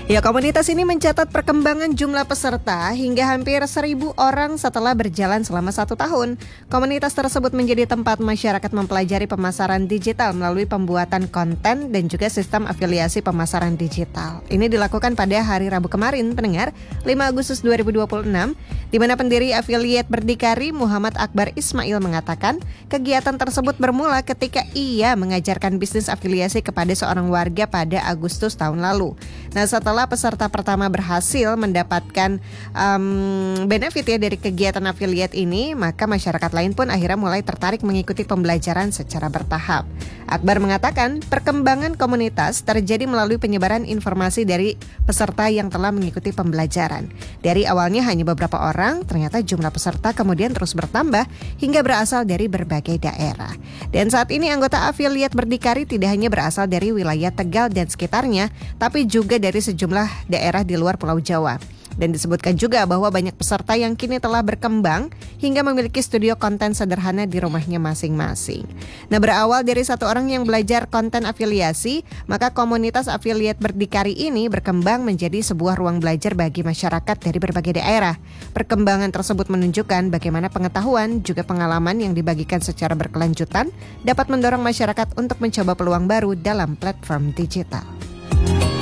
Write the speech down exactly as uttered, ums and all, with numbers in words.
Ya, komunitas ini mencatat perkembangan jumlah peserta hingga hampir seribu orang setelah berjalan selama satu tahun. Komunitas tersebut menjadi tempat masyarakat mempelajari pemasaran digital melalui pembuatan konten dan juga sistem afiliasi pemasaran digital. Ini dilakukan pada hari Rabu kemarin, pendengar, lima Agustus dua ribu dua puluh enam, di mana pendiri Afiliat Berdikari Muhammad Akbar Ismail mengatakan kegiatan tersebut bermula ketika ia mengajarkan bisnis afiliasi kepada seorang warga pada Agustus tahun lalu. Nah, setelah peserta pertama berhasil mendapatkan um, benefit ya dari kegiatan afiliat ini, maka masyarakat lain pun akhirnya mulai tertarik mengikuti pembelajaran secara bertahap. Akbar mengatakan perkembangan komunitas terjadi melalui penyebaran informasi dari peserta yang telah mengikuti pembelajaran. Dari awalnya hanya beberapa orang, ternyata jumlah peserta kemudian terus bertambah hingga berasal dari berbagai daerah. Dan saat ini anggota Afiliat Berdikari tidak hanya berasal dari wilayah Tegal dan sekitarnya, tapi juga dari sejumlah daerah di luar Pulau Jawa. Dan disebutkan juga bahwa banyak peserta yang kini telah berkembang hingga memiliki studio konten sederhana di rumahnya masing-masing. Nah, berawal dari satu orang yang belajar konten afiliasi, maka komunitas Afiliat Berdikari ini berkembang menjadi sebuah ruang belajar bagi masyarakat dari berbagai daerah. Perkembangan tersebut menunjukkan bagaimana pengetahuan juga pengalaman yang dibagikan secara berkelanjutan dapat mendorong masyarakat untuk mencoba peluang baru dalam platform digital.